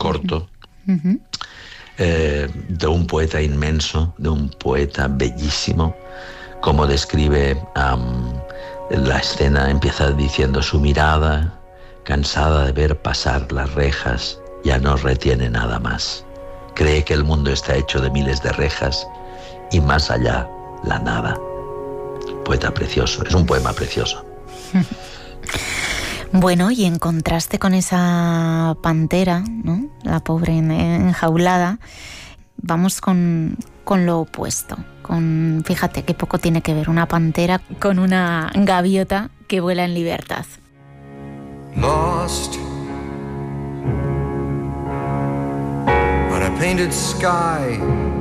corto, de un poeta inmenso, de un poeta bellísimo, como describe la escena. Empieza diciendo: su mirada, cansada de ver pasar las rejas, ya no retiene nada más. Cree que el mundo está hecho de miles de rejas y más allá la nada. Poeta precioso, es un poema precioso. Bueno, y en contraste con esa pantera, ¿no?, la pobre enjaulada, vamos con lo opuesto. Fíjate qué poco tiene que ver una pantera con una gaviota que vuela en libertad. Lost on a painted sky,